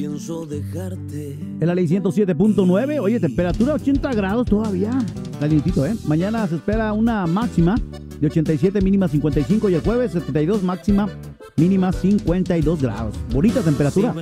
pienso dejarte. En la ley 107.9, oye, temperatura 80 grados todavía. Calientito, ¿eh? Mañana se espera una máxima de 87, mínima 55, y el jueves 72, máxima, mínima 52 grados. Bonita temperatura.